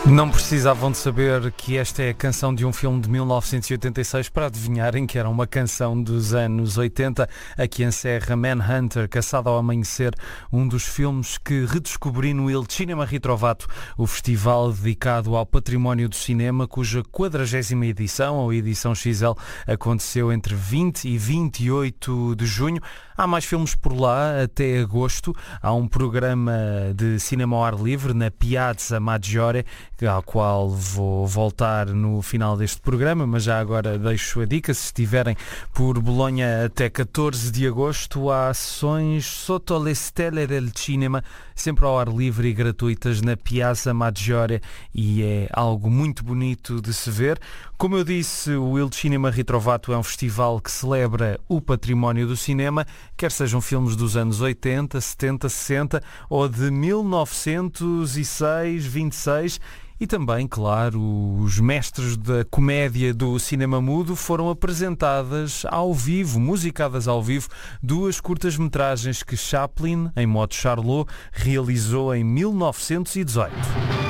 Não precisavam de saber que esta é a canção de um filme de 1986 para adivinharem que era uma canção dos anos 80. Aqui encerra Manhunter, Caçada ao Amanhecer, um dos filmes que redescobri no Il Cinema Ritrovato, o festival dedicado ao património do cinema, cuja 40ª edição, ou edição XL, aconteceu entre 20 e 28 de junho. Há mais filmes por lá até agosto. Há um programa de cinema ao ar livre na Piazza Maggiore, ao qual vou voltar no final deste programa, mas já agora deixo a dica: se estiverem por Bolonha até 14 de agosto, há sessões Sotto le Stelle del Cinema, sempre ao ar livre e gratuitas na Piazza Maggiore, e é algo muito bonito de se ver. Como eu disse, o Il Cinema Ritrovato é um festival que celebra o património do cinema, quer sejam filmes dos anos 80, 70, 60 ou de 1906, 26. E também, claro, os mestres da comédia do cinema mudo foram apresentadas ao vivo, musicadas ao vivo, duas curtas-metragens que Chaplin, em modo Charlot, realizou em 1918.